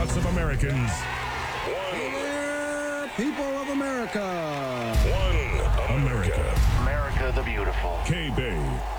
thoughts of Americans. People of America. One America. America the beautiful. K-Bay.